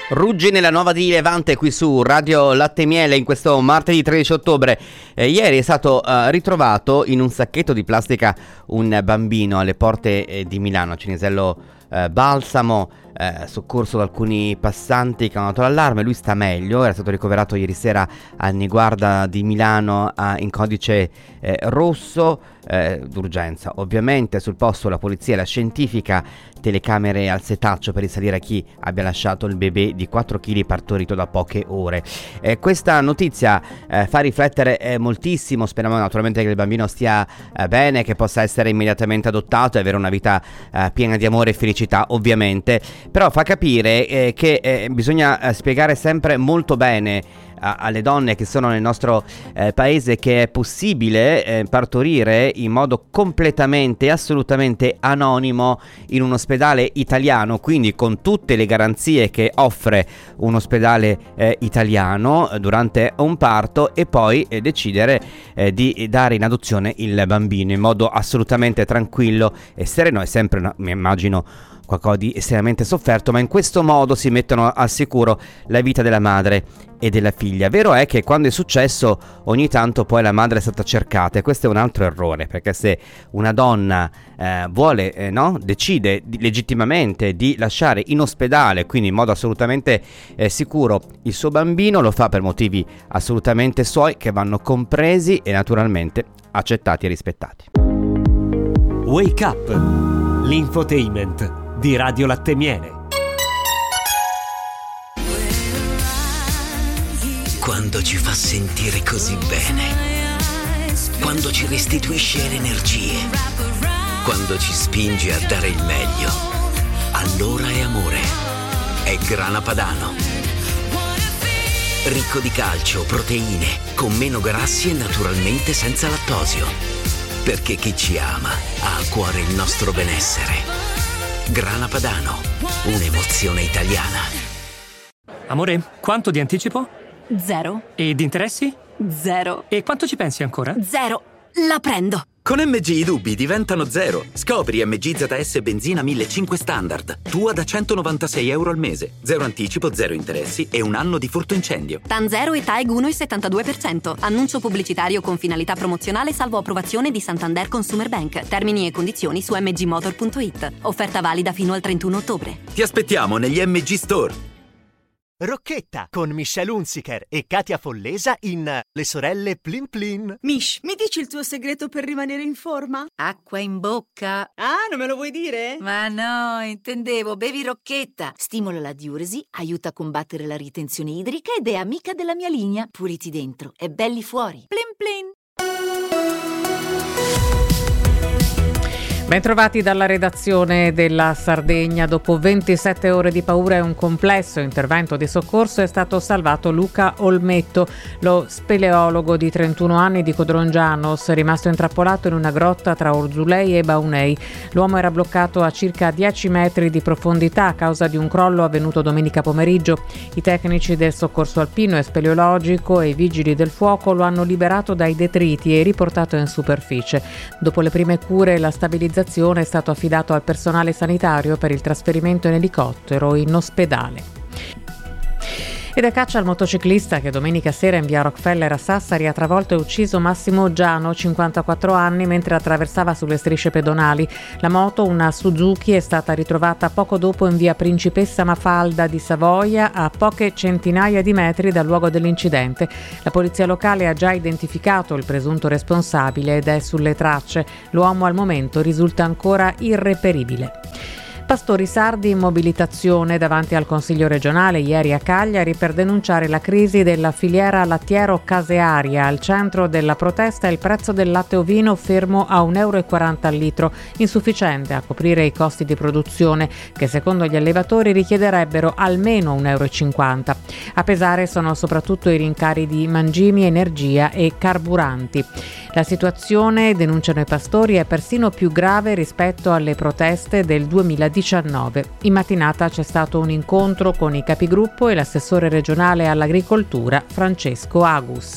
Ruggi nella nuova di Levante qui su Radio Latte e Miele in questo martedì 13 ottobre. Ieri è stato ritrovato in un sacchetto di plastica un bambino alle porte di Milano, Cinisello Balsamo, soccorso da alcuni passanti che hanno dato l'allarme. Lui sta meglio, era stato ricoverato ieri sera al Niguarda di Milano in codice rosso d'urgenza. Ovviamente sul posto la polizia e la scientifica, telecamere al setaccio per risalire a chi abbia lasciato il bebè di 4 kg partorito da poche ore. Questa notizia fa riflettere moltissimo. Speriamo naturalmente che il bambino stia bene, che possa essere immediatamente adottato e avere una vita piena di amore e felicità, ovviamente. Però fa capire che bisogna spiegare sempre molto bene alle donne che sono nel nostro paese che è possibile partorire in modo completamente e assolutamente anonimo in un ospedale italiano, quindi con tutte le garanzie che offre un ospedale italiano durante un parto, e poi decidere di dare in adozione il bambino in modo assolutamente tranquillo e sereno. È sempre, mi immagino, qualcosa di estremamente sofferto, ma in questo modo si mettono al sicuro la vita della madre e della figlia. Vero è che quando è successo ogni tanto poi la madre è stata cercata, e questo è un altro errore, perché se una donna vuole, decide legittimamente di lasciare in ospedale, quindi in modo assolutamente sicuro, il suo bambino, lo fa per motivi assolutamente suoi, che vanno compresi e naturalmente accettati e rispettati. Wake Up, l'infotainment di Radio Latte e Miele. Quando ci fa sentire così bene, quando ci restituisce le energie, quando ci spinge a dare il meglio, allora è amore. È Grana Padano. Ricco di calcio, proteine, con meno grassi e naturalmente senza lattosio. Perché chi ci ama ha a cuore il nostro benessere. Grana Padano, un'emozione italiana. Amore, quanto di anticipo? 0. E di interessi? 0. E quanto ci pensi ancora? 0. La prendo. Con MG i dubbi diventano 0. Scopri MG ZS Benzina 1500 Standard. Tua da €196 al mese. 0 anticipo, 0 interessi e 1 anno di furto incendio. TAN 0 e TAEG 1,72%. Annuncio pubblicitario con finalità promozionale salvo approvazione di Santander Consumer Bank. Termini e condizioni su mgmotor.it. Offerta valida fino al 31 ottobre. Ti aspettiamo negli MG Store. Rocchetta con Michelle Hunziker e Katia Follesa in Le sorelle Plin Plin. Mish, mi dici il tuo segreto per rimanere in forma? Acqua in bocca. Ah, non me lo vuoi dire? Ma no, intendevo, bevi Rocchetta. Stimola la diuresi, aiuta a combattere la ritenzione idrica ed è amica della mia linea. Puliti dentro e belli fuori. Plin Plin. Bentrovati dalla redazione della Sardegna. Dopo 27 ore di paura e un complesso intervento di soccorso è stato salvato Luca Olmetto, lo speleologo di 31 anni di Codrongianos, rimasto intrappolato in una grotta tra Orzulei e Baunei. L'uomo era bloccato a circa 10 metri di profondità a causa di un crollo avvenuto domenica pomeriggio. I tecnici del soccorso alpino e speleologico e i vigili del fuoco lo hanno liberato dai detriti e riportato in superficie. Dopo le prime cure e la stabilizzazione è stato affidato al personale sanitario per il trasferimento in elicottero in ospedale. Ed è caccia al motociclista che domenica sera in via Rockefeller a Sassari ha travolto e ucciso Massimo Giano, 54 anni, mentre attraversava sulle strisce pedonali. La moto, una Suzuki, è stata ritrovata poco dopo in via Principessa Mafalda di Savoia, a poche centinaia di metri dal luogo dell'incidente. La polizia locale ha già identificato il presunto responsabile ed è sulle tracce. L'uomo al momento risulta ancora irreperibile. Pastori sardi in mobilitazione davanti al Consiglio regionale ieri a Cagliari per denunciare la crisi della filiera lattiero-casearia. Al centro della protesta è il prezzo del latte ovino fermo a €1,40 al litro, insufficiente a coprire i costi di produzione che secondo gli allevatori richiederebbero almeno €1,50. A pesare sono soprattutto i rincari di mangimi, energia e carburanti. La situazione, denunciano i pastori, è persino più grave rispetto alle proteste del 2019. In mattinata c'è stato un incontro con i capigruppo e l'assessore regionale all'agricoltura Francesco Agus.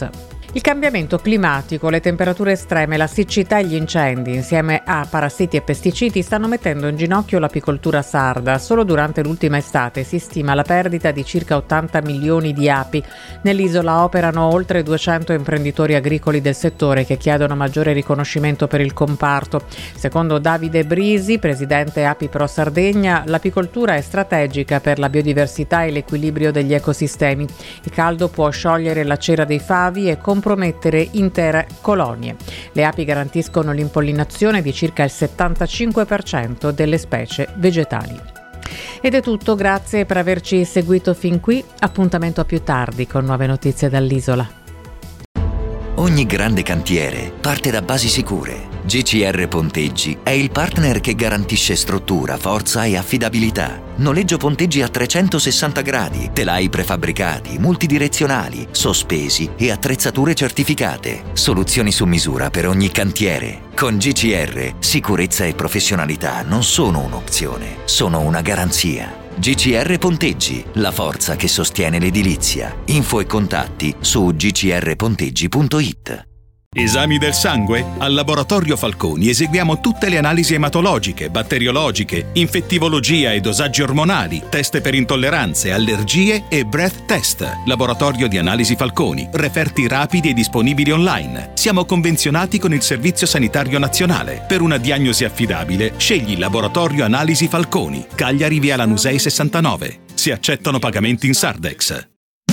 Il cambiamento climatico, le temperature estreme, la siccità e gli incendi, insieme a parassiti e pesticidi, stanno mettendo in ginocchio l'apicoltura sarda. Solo durante l'ultima estate si stima la perdita di circa 80 milioni di api. Nell'isola operano oltre 200 imprenditori agricoli del settore che chiedono maggiore riconoscimento per il comparto. Secondo Davide Brisi, presidente Api Pro Sardegna, l'apicoltura è strategica per la biodiversità e l'equilibrio degli ecosistemi. Il caldo può sciogliere la cera dei favi e compromettere intere colonie. Le api garantiscono l'impollinazione di circa il 75% delle specie vegetali. Ed è tutto, grazie per averci seguito fin qui. Appuntamento a più tardi con nuove notizie dall'isola. Ogni grande cantiere parte da basi sicure. GCR Ponteggi è il partner che garantisce struttura, forza e affidabilità. Noleggio ponteggi a 360 gradi, telai prefabbricati, multidirezionali, sospesi e attrezzature certificate. Soluzioni su misura per ogni cantiere. Con GCR, sicurezza e professionalità non sono un'opzione, sono una garanzia. GCR Ponteggi, la forza che sostiene l'edilizia. Info e contatti su gcrponteggi.it. Esami del sangue? Al Laboratorio Falconi eseguiamo tutte le analisi ematologiche, batteriologiche, infettivologia e dosaggi ormonali, test per intolleranze, allergie e breath test. Laboratorio di Analisi Falconi, referti rapidi e disponibili online. Siamo convenzionati con il Servizio Sanitario Nazionale. Per una diagnosi affidabile, scegli Laboratorio Analisi Falconi, Cagliari via Lanusei 69. Si accettano pagamenti in Sardex.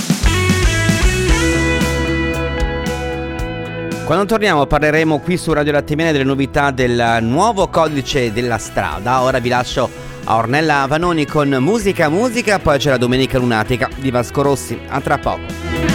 Quando torniamo parleremo qui su Radio Latte Miele delle novità del nuovo codice della strada. Ora vi lascio a Ornella Vanoni con musica, poi c'è la Domenica Lunatica di Vasco Rossi. A tra poco.